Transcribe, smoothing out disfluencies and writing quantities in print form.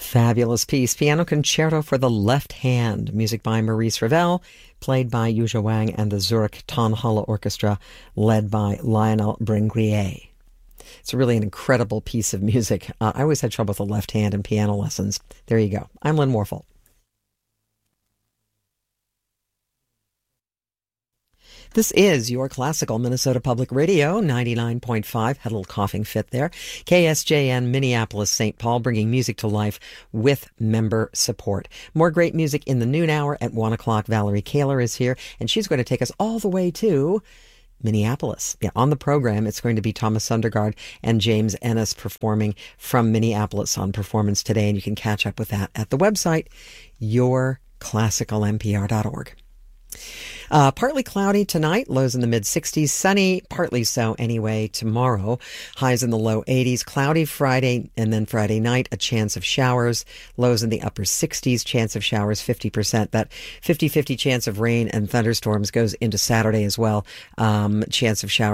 Fabulous piece. Piano Concerto for the Left Hand. Music by Maurice Ravel, played by Yuzha Wang and the Zurich Tonhalle Orchestra, led by Lionel Bringrier. It's really an incredible piece of music. I always had trouble with the left hand in piano lessons. There you go. I'm Lynn Warfel. This is your classical Minnesota Public Radio, 99.5. Had a little coughing fit there. KSJN, Minneapolis, St. Paul, bringing music to life with member support. More great music in the noon hour at 1 o'clock. Valerie Kaler is here, and she's going to take us all the way to Minneapolis. Yeah, on the program, it's going to be Thomas Sundergaard and James Ennis performing from Minneapolis on Performance Today, and you can catch up with that at the website, yourclassicalnpr.org. Partly cloudy tonight, lows in the mid-60s, sunny, partly so anyway tomorrow, highs in the low 80s, cloudy Friday, and then Friday night, a chance of showers, lows in the upper 60s, chance of showers 50%. That 50-50 chance of rain and thunderstorms goes into Saturday as well, chance of showers